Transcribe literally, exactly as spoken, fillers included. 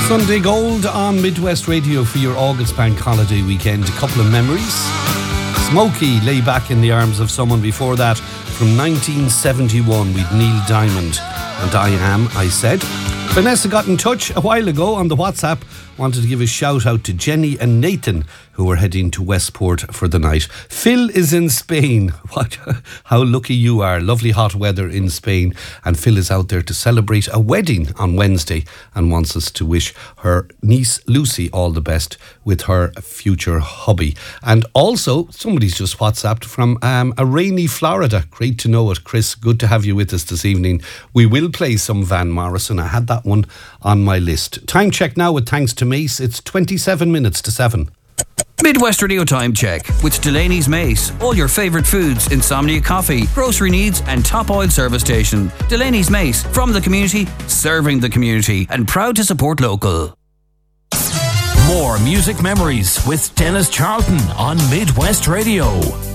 Sunday Gold on Midwest Radio for your August bank holiday weekend. A couple of memories. Smokey lay back in the arms of someone. Before that, from nineteen seventy-one, with Neil Diamond and I Am, I Said. Vanessa got in touch a while ago on the WhatsApp. Wanted to give a shout out to Jenny and Nathan, who are heading to Westport for the night. Phil is in Spain. What? How lucky you are. Lovely hot weather in Spain. And Phil is out there to celebrate a wedding on Wednesday and wants us to wish her niece Lucy all the best with her future hubby. And also, somebody's just WhatsApped from um, a rainy Florida. Great to know it. Chris, good to have you with us this evening. We will play some Van Morrison. I had that one on my list. Time check now with thanks to Mace. It's twenty-seven minutes to seven. Midwest Radio Time Check with Delaney's Mace. All your favourite foods, insomnia coffee, grocery needs and top oil service station. Delaney's Mace, from the community, serving the community and proud to support local. More music memories with Dennis Charlton on Midwest Radio.